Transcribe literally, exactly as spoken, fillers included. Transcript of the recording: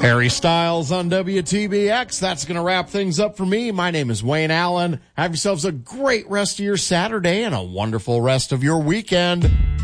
Harry Styles on W T B X. That's going to wrap things up for me. My name is Wayne Allen. Have yourselves a great rest of your Saturday and a wonderful rest of your weekend.